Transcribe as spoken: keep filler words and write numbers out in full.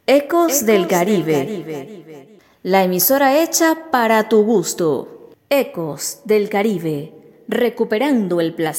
Ecos del Caribe. La emisora hecha para tu gusto. Ecos del Caribe. Recuperando el placer.